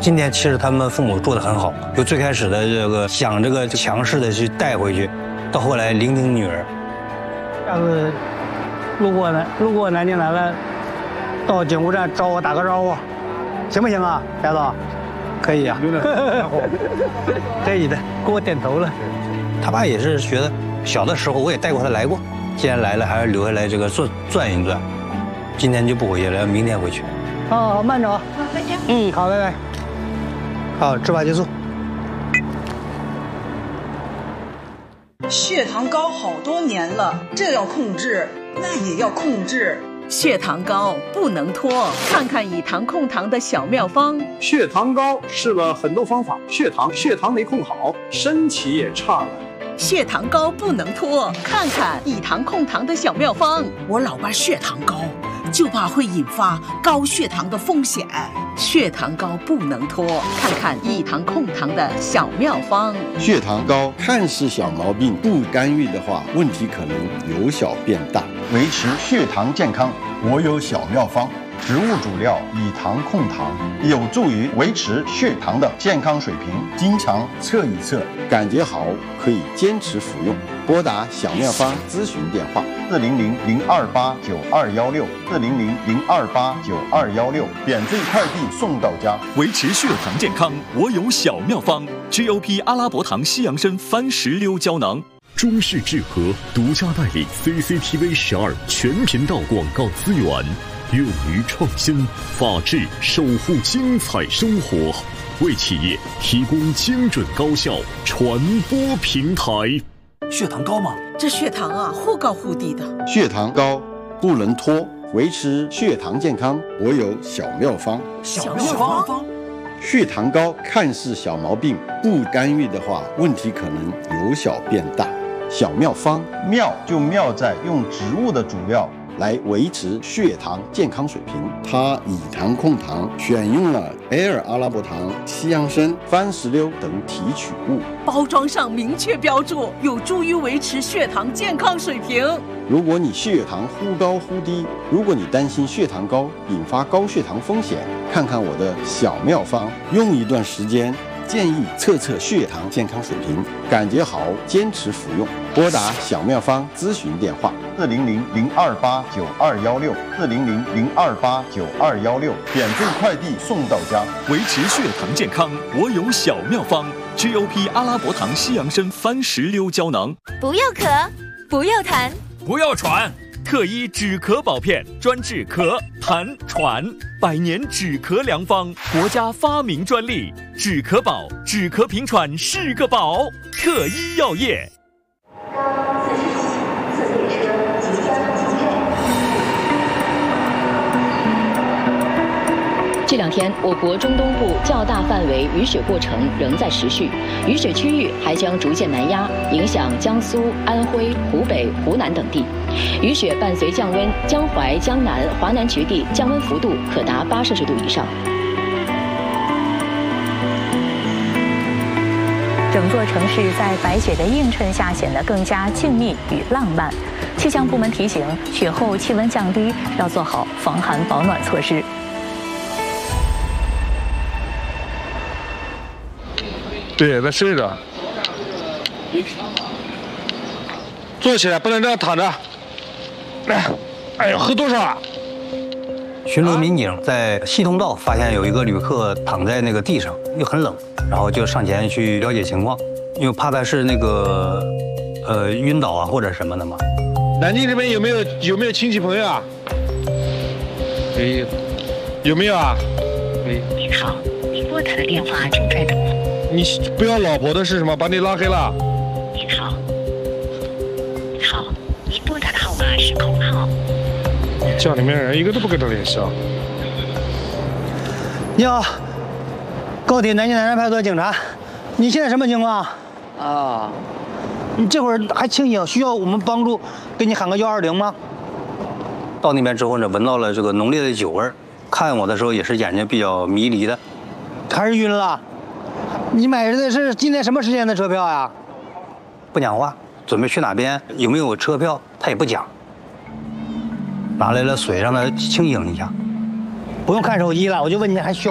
今天其实他们父母做得很好，就最开始的这个想这个强势的去带回去，到后来聆听女儿。 下次路过南京来了，到景湖站找我打个招呼，行不行啊，孩子？可以啊，可以的，给我点头了。他爸也是觉得小的时候我也带过他来过，既然来了还是留下来这个转一转。今天就不回去了，要明天回去。好，慢走。 再见。 好，拜拜。好，执法结束。 血糖高好多年了，这要控制，那也要控制。 血糖高不能拖，看看以糖控糖的小妙方。 血糖高试了很多方法，血糖没控好，身体也差了。 血糖高不能拖，看看以糖控糖的小妙方。 我老爸血糖高，就怕会引发高血糖的风险。 血糖高不能拖，看看以糖控糖的小妙方。 血糖高看似小毛病，不干预的话，问题可能由小变大。维持血糖健康，我有小妙方。植物主料以糖控糖，有助于维持血糖的健康水平。经常测一测，感觉好可以坚持服用。拨打小妙方咨询电话：400-028-9216，400-028-9216，免费快递送到家。 维持血糖健康，我有小妙方 ：GOP 阿拉伯糖西洋参番石榴胶囊。 中式智和独家代理 CCTV12全频道广告资源，勇于创新，法治守护精彩生活，为企业提供精准高效传播平台。 血糖高吗？ 这血糖啊，忽高忽低的。 血糖高不能拖，维持血糖健康，我有小妙方。 小妙方。 血糖高看似小毛病，不干预的话，问题可能由小变大。小妙方，妙就妙在用植物的主料来维持血糖健康水平。它以糖控糖，选用了埃尔阿拉伯糖、西洋参、番石榴等提取物， 包装上明确标注，有助于维持血糖健康水平。 如果你血糖忽高忽低，如果你担心血糖高引发高血糖风险，看看我的小妙方，用一段时间，建议测测血糖健康水平，感觉好坚持服用。拨打小妙方咨询电话：400-028-9216，400-028-9216，免费快递送到家。 维持血糖健康，我有小妙方 ：GOP 阿拉伯糖西洋参番石榴胶囊。 不要咳，不要痰， 不要喘。特医止咳宝片，专治咳、痰、喘，100年止咳良方，国家发明专利。止咳宝，止咳平喘是个宝。特医药业。 这2天，我国中东部较大范围雨雪过程仍在持续，雨雪区域还将逐渐南压，影响江苏、安徽、湖北、湖南等地。雨雪伴随降温，江淮、江南、华南局地降温幅度可达8摄氏度以上。 整座城市在白雪的映衬下显得更加静谧与浪漫。气象部门提醒，雪后气温降低，要做好防寒保暖措施。 对，再睡着。坐起来，不能这样躺着。哎呦，喝多少啊？ 巡逻民警在西通道发现有一个旅客躺在那个地上，又很冷，然后就上前去了解情况，因为怕他是那个晕倒啊或者什么的嘛。 南京这边有没有亲戚朋友啊？有没有啊？ 您好，您拨打的电话正在通。 你不要老婆的是什么？把你拉黑了。 您好，您拨打的号码是空号。 家里面人一个都不跟他联系啊。 你好，高铁南京南站派出所警察，你现在什么情况？ 啊， 你这会儿还清醒，需要我们帮助，给你喊个120吗？ 到那边之后呢，闻到了这个浓烈的酒味儿，看我的时候也是眼睛比较迷离的， 还是晕了？你买的是今天什么时间的车票呀？ 不讲话，准备去哪边，有没有车票，他也不讲。拿来了水让他清醒一下，不用看手机了，我就问你还需要。